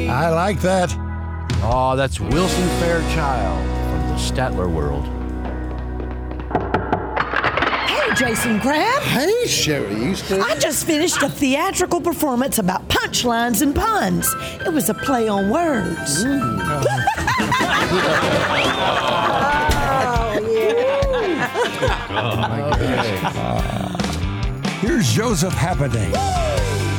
I like that. Oh, that's Wilson Fairchild from the Statler world. Hey, Jason Crab. Hey, Sherry Easton. I just finished a theatrical performance about punchlines and puns. It was a play on words. Here's Joseph Happening.